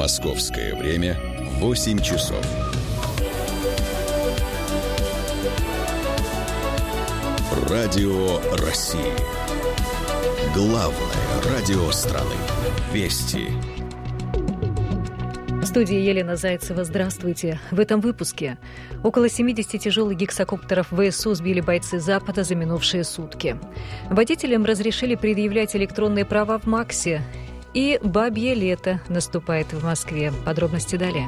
Московское время 8 часов. Радио России. Главное радио страны. Вести. В студии Елена Зайцева. Здравствуйте. В этом выпуске. Около 70 тяжелых гексакоптеров ВСУ сбили бойцы Запада за минувшие сутки. Водителям разрешили предъявлять электронные права в МАКСе. И бабье лето наступает в Москве. Подробности далее.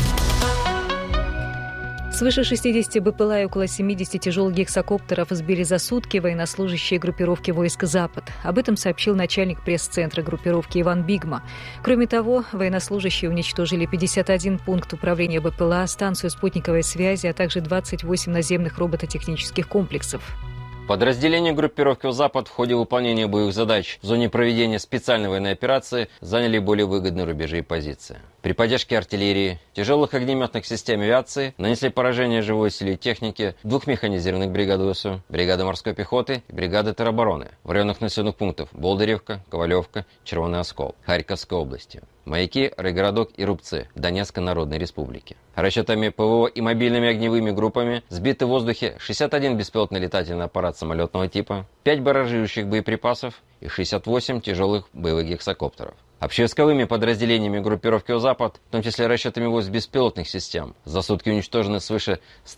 Свыше 60 БПЛА и около 70 тяжелых гексакоптеров сбили за сутки военнослужащие группировки войск «Запад». Об этом сообщил начальник пресс-центра группировки Иван Бигма. Кроме того, военнослужащие уничтожили 51 пункт управления БПЛА, станцию спутниковой связи, а также 28 наземных робототехнических комплексов. Подразделения группировки «Запад» в ходе выполнения боевых задач в зоне проведения специальной военной операции заняли более выгодные рубежи и позиции. При поддержке артиллерии, тяжелых огнеметных систем авиации нанесли поражение живой силе и техники двух механизированных бригад ВСУ, бригады морской пехоты и бригады теробороны в районах населенных пунктов Болдыревка, Ковалевка, Червоный Оскол, Харьковской области, Маяки, Райгородок и Рубцы Донецкой Народной Республики. Расчетами ПВО и мобильными огневыми группами сбиты в воздухе 61 беспилотный летательный аппарат самолетного типа, 5 баражирующих боеприпасов и 68 тяжелых боевых гексакоптеров. Общевойсковыми подразделениями группировки «Запад», в том числе расчетами войск беспилотных систем, за сутки уничтожены свыше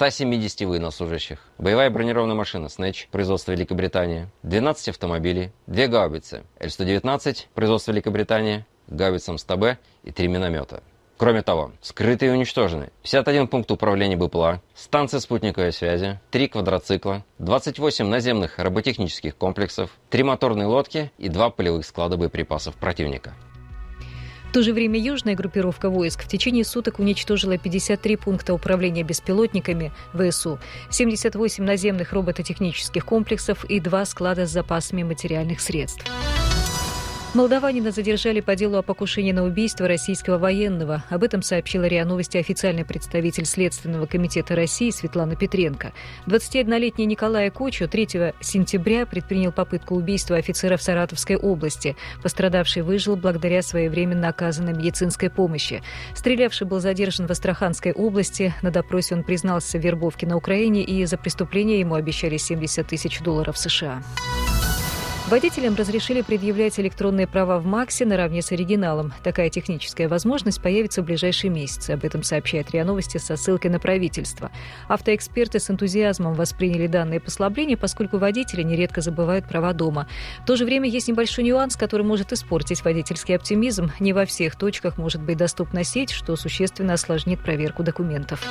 170 военнослужащих. Боевая бронированная машина «Снэч» производства Великобритании, 12 автомобилей, 2 гаубицы Л-119 производства Великобритании, гаубица МСТБ и 3 миномета. Кроме того, вскрыты и уничтожены 51 пункт управления БПЛА, станция спутниковой связи, 3 квадроцикла, 28 наземных роботехнических комплексов, 3 моторные лодки и 2 полевых склада боеприпасов противника. В то же время южная группировка войск в течение суток уничтожила 53 пункта управления беспилотниками ВСУ, 78 наземных робототехнических комплексов и 2 склада с запасами материальных средств. Молдаванина задержали по делу о покушении на убийство российского военного. Об этом сообщила РИА Новости официальный представитель Следственного комитета России Светлана Петренко. 21-летний Николай Кочо 3 сентября предпринял попытку убийства офицера в Саратовской области. Пострадавший выжил благодаря своевременно оказанной медицинской помощи. Стрелявший был задержан в Астраханской области. На допросе он признался в вербовке на Украине, и за преступление ему обещали $70 тысяч США. Водителям разрешили предъявлять электронные права в МАКСе наравне с оригиналом. Такая техническая возможность появится в ближайшие месяцы. Об этом сообщает РИА Новости со ссылкой на правительство. Автоэксперты с энтузиазмом восприняли данные послабления, поскольку водители нередко забывают права дома. В то же время есть небольшой нюанс, который может испортить водительский оптимизм. Не во всех точках может быть доступна сеть, что существенно осложнит проверку документов.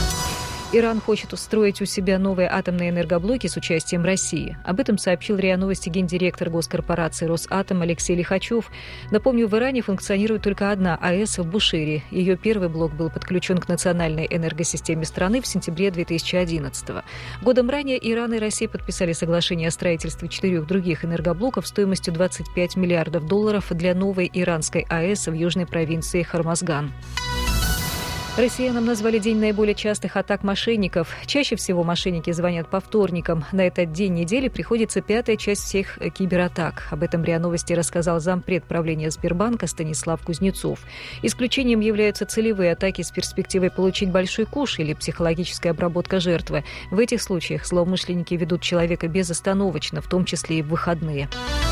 Иран хочет устроить у себя новые атомные энергоблоки с участием России. Об этом сообщил РИА Новости гендиректор госкорпорации «Росатом» Алексей Лихачев. Напомню, в Иране функционирует только одна АЭС в Бушире. Ее первый блок был подключен к национальной энергосистеме страны в сентябре 2011-го. Годом ранее Иран и Россия подписали соглашение о строительстве 4 других энергоблоков стоимостью $25 миллиардов для новой иранской АЭС в южной провинции Хормазган. Россиянам назвали день наиболее частых атак мошенников. Чаще всего мошенники звонят по вторникам. На этот день недели приходится 5-я часть всех кибератак. Об этом РИА Новости рассказал зампред правления Сбербанка Станислав Кузнецов. Исключением являются целевые атаки с перспективой получить большой куш или психологическая обработка жертвы. В этих случаях злоумышленники ведут человека безостановочно, в том числе и в выходные.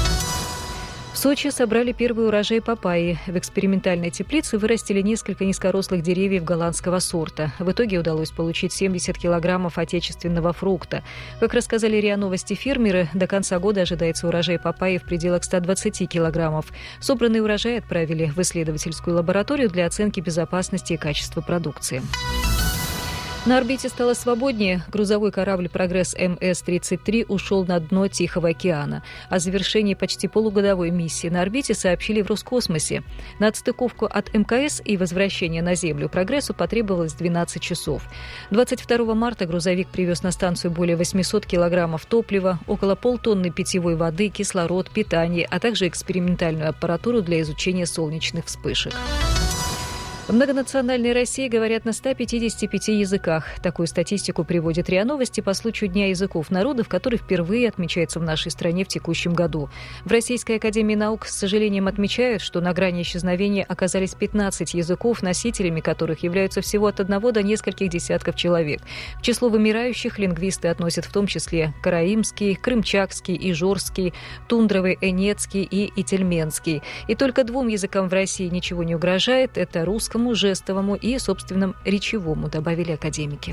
В Сочи собрали первый урожай папайи. В экспериментальной теплице вырастили несколько низкорослых деревьев голландского сорта. В итоге удалось получить 70 килограммов отечественного фрукта. Как рассказали РИА Новости фермеры, до конца года ожидается урожай папайи в пределах 120 килограммов. Собранный урожай отправили в исследовательскую лабораторию для оценки безопасности и качества продукции. На орбите стало свободнее. Грузовой корабль «Прогресс МС-33» ушел на дно Тихого океана. О завершении почти полугодовой миссии на орбите сообщили в Роскосмосе. На отстыковку от МКС и возвращение на Землю «Прогрессу» потребовалось 12 часов. 22 марта грузовик привез на станцию более 800 килограммов топлива, около полтонны питьевой воды, кислород, питание, а также экспериментальную аппаратуру для изучения солнечных вспышек. В многонациональной России говорят на 155 языках. Такую статистику приводит РИА Новости по случаю Дня языков народов, который впервые отмечается в нашей стране в текущем году. В Российской академии наук с сожалением отмечают, что на грани исчезновения оказались 15 языков, носителями которых являются всего от одного до нескольких десятков человек. В число вымирающих лингвисты относят в том числе караимский, крымчакский, ижорский, тундровый, энецкий и ительменский. И только 2 языкам в России ничего не угрожает – это русскому, жестовому и собственном речевому, добавили академики.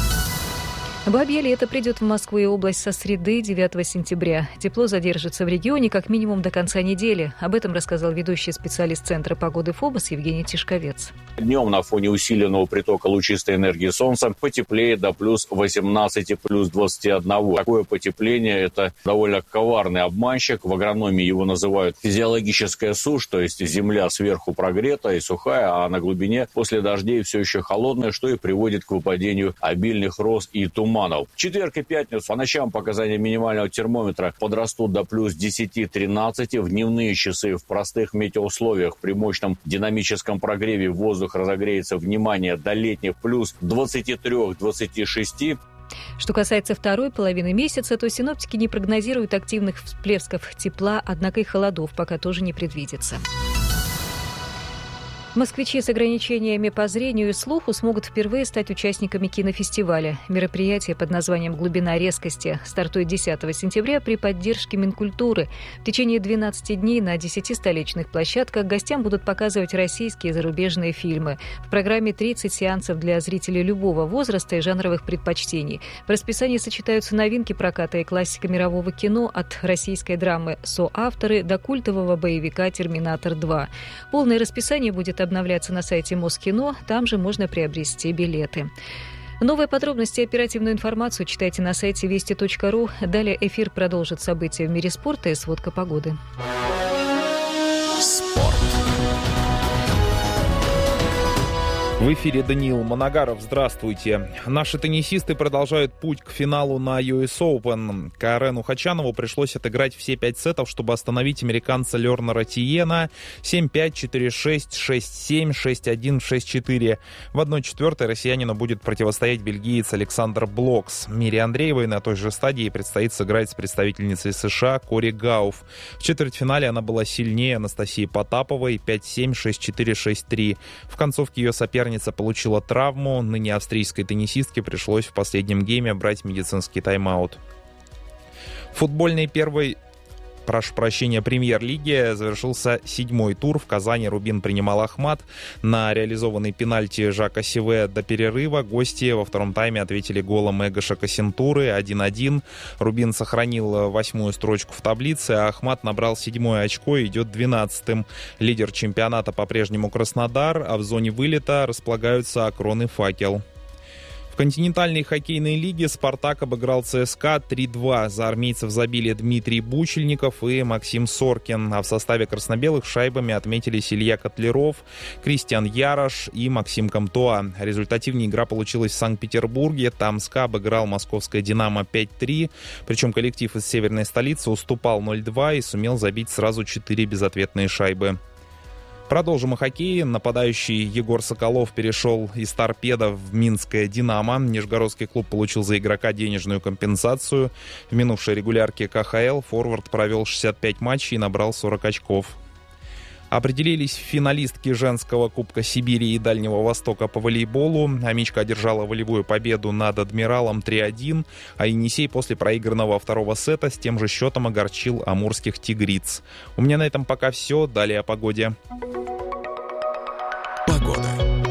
Бабье лето придет в Москву и область со среды 9 сентября. Тепло задержится в регионе как минимум до конца недели. Об этом рассказал ведущий специалист Центра погоды ФОБОС Евгений Тишковец. Днем на фоне усиленного притока лучистой энергии солнца потеплеет до плюс 18, плюс 21. Такое потепление – это довольно коварный обманщик. В агрономии его называют физиологическая сушь, то есть земля сверху прогрета и сухая, а на глубине после дождей все еще холодная, что и приводит к выпадению обильных роз и туманов. В четверг и пятницу по ночам показания минимального термометра подрастут до плюс 10-13. В дневные часы в простых метеоусловиях при мощном динамическом прогреве воздух разогреется, внимание, до летних плюс 23-26. Что касается второй половины месяца, то синоптики не прогнозируют активных всплесков тепла, однако и холодов пока тоже не предвидится. Москвичи с ограничениями по зрению и слуху смогут впервые стать участниками кинофестиваля. Мероприятие под названием «Глубина резкости» стартует 10 сентября при поддержке Минкультуры. В течение 12 дней на 10 столичных площадках гостям будут показывать российские и зарубежные фильмы. В программе 30 сеансов для зрителей любого возраста и жанровых предпочтений. В расписании сочетаются новинки проката и классика мирового кино от российской драмы «Соавторы» до культового боевика «Терминатор 2». Полное расписание будет обновляться на сайте Москино, там же можно приобрести билеты. Новые подробности и оперативную информацию читайте на сайте вести.ру. Далее эфир продолжит события в мире спорта и сводка погоды. Спорт. В эфире Даниил Моногаров. Здравствуйте. Наши теннисисты продолжают путь к финалу на US Open. Карену Хачанову пришлось отыграть все 5 сетов, чтобы остановить американца Лернера Тиена 7-5, 4-6, 6-7, 6-1, 6-4. В 1/4 россиянину будет противостоять бельгиец Александр Блокс. Мире Андреевой на той же стадии предстоит сыграть с представительницей США Кори Гауф. В четвертьфинале она была сильнее Анастасии Потаповой 5-7, 6-4, 6-3. В концовке ее соперница получила травму. Ныне австрийской теннисистке пришлось в последнем гейме брать медицинский тайм-аут. Футбольный премьер-лиги завершился 7-й тур. В Казани Рубин принимал Ахмат. На реализованный пенальти Жака Сиве до перерыва гости во втором тайме ответили голом Эгоша Кассентуры 1-1. Рубин сохранил 8-ю строчку в таблице, а Ахмат набрал 7-е очко и идет 12-м. Лидер чемпионата по-прежнему Краснодар, а в зоне вылета располагаются Акрон и Факел. В континентальной хоккейной лиге «Спартак» обыграл ЦСКА 3-2. За армейцев забили Дмитрий Бучельников и Максим Соркин. А в составе краснобелых шайбами отметились Илья Котляров, Кристиан Ярош и Максим Комтуа. Результативнее игра получилась в Санкт-Петербурге. Там СКА обыграл московское «Динамо» 5-3. Причем коллектив из северной столицы уступал 0-2 и сумел забить сразу 4 безответные шайбы. Продолжим о хоккее. Нападающий Егор Соколов перешел из «Торпедо» в минское «Динамо». Нижегородский клуб получил за игрока денежную компенсацию. В минувшей регулярке КХЛ форвард провел 65 матчей и набрал 40 очков. Определились финалистки женского Кубка Сибири и Дальнего Востока по волейболу. Амичка одержала волевую победу над «Адмиралом» 3-1, а Енисей после проигранного второго сета с тем же счетом огорчил амурских «Тигриц». У меня на этом пока все. Далее о погоде. Погода.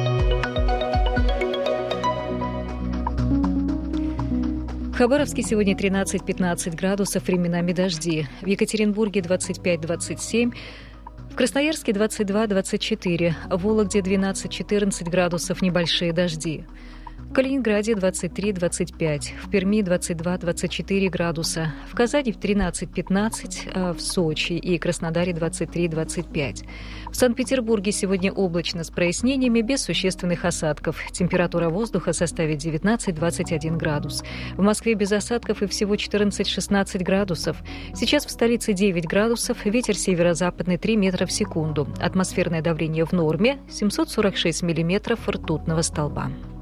В Хабаровске сегодня 13-15 градусов, временами дожди. В Екатеринбурге 25-27, в Красноярске 22-24, в Вологде 12-14 градусов, небольшие дожди. В Калининграде 23-25, в Перми 22-24 градуса, в Казани 13-15, а в Сочи и Краснодаре 23-25. В Санкт-Петербурге сегодня облачно с прояснениями, без существенных осадков. Температура воздуха составит 19-21 градус. В Москве без осадков и всего 14-16 градусов. Сейчас в столице 9 градусов, ветер северо-западный 3 метра в секунду. Атмосферное давление в норме 746 миллиметров ртутного столба.